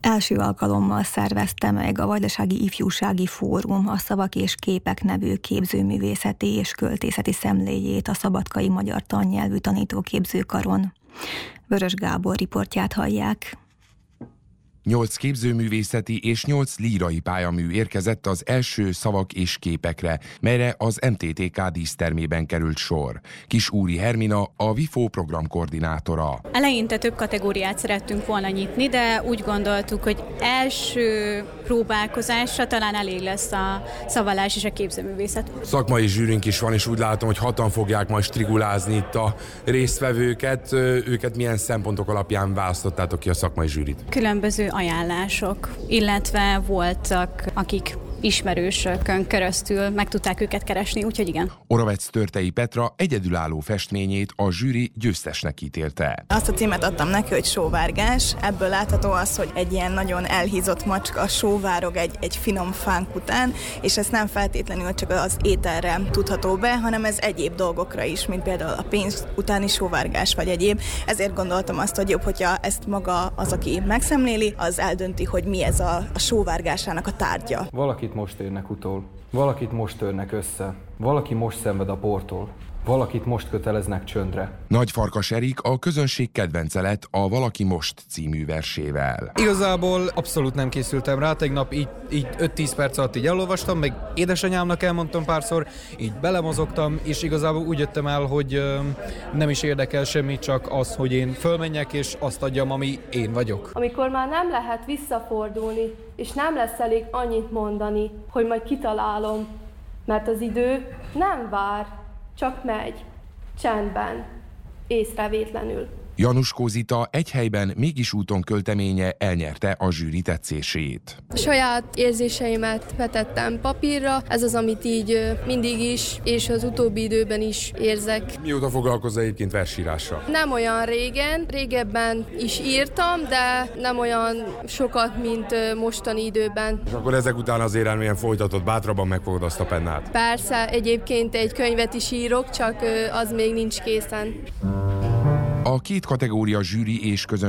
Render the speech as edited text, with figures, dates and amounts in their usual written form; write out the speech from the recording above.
Első alkalommal szervezte meg a Vajdasági Ifjúsági Fórum a Szavak és Képek nevű képzőművészeti és költészeti szemléjét a Szabadkai Magyar Tannyelvű Tanítóképzőkaron. Vörös Gábor riportját hallják. 8 képzőművészeti és 8 lírai pályamű érkezett az első Szavak és Képekre, melyre az MTTK dísztermében került sor. Kisúri Hermina, a VIFO programkoordinátora. Eleinte több kategóriát szerettünk volna nyitni, de úgy gondoltuk, hogy első próbálkozásra talán elég lesz a szavalás és a képzőművészet. Szakmai zsűrink is van, és úgy látom, hogy hatan fogják majd strigulázni itt a résztvevőket. Őket milyen szempontok alapján választottátok ki a szakmai zsűrit? Különböző ajánlások, illetve voltak, akik ismerősökön keresztül meg tudták őket keresni, úgyhogy igen. Oravec Törtei Petra egyedülálló festményét a zsűri győztesnek ítélte. Azt a címet adtam neki, hogy sóvárgás. Ebből látható az, hogy egy ilyen nagyon elhízott macska sóvárog egy finom fánk után, és ez nem feltétlenül csak az ételre tudható be, hanem ez egyéb dolgokra is, mint például a pénz utáni sóvárgás vagy egyéb. Ezért gondoltam azt, hogy jobb, hogyha ezt maga az, aki megszemléli, az eldönti, hogy mi ez a sóvárgásának a tárgya. Valakit most érnek utol, valakit most törnek össze, valaki most szenved a portól, valakit most köteleznek csöndre. Nagy Farkas Erik a közönség kedvence lett a Valaki most című versével. Igazából abszolút nem készültem rá, tegnap így 5-10 perc alatt így elolvastam, meg édesanyámnak elmondtam párszor, így belemozogtam, és igazából úgy jöttem el, hogy nem is érdekel semmi, csak az, hogy én fölmenjek, és azt adjam, ami én vagyok. Amikor már nem lehet visszafordulni, és nem lesz elég annyit mondani, hogy majd kitalálom, mert az idő nem vár, csak megy, csendben, észrevétlenül. Januskó Zita egy helyben mégis úton költeménye elnyerte a zsűri tetszését. A saját érzéseimet vetettem papírra, ez az, amit így mindig is, és az utóbbi időben is érzek. Mióta foglalkozol egyébként versírással? Nem olyan régebben is írtam, de nem olyan sokat, mint mostani időben. És akkor ezek után azért elmélyen folytatod, bátrabban megfogod azt a pennát? Persze, egyébként egy könyvet is írok, csak az még nincs készen. A két kategória zsűri és közönség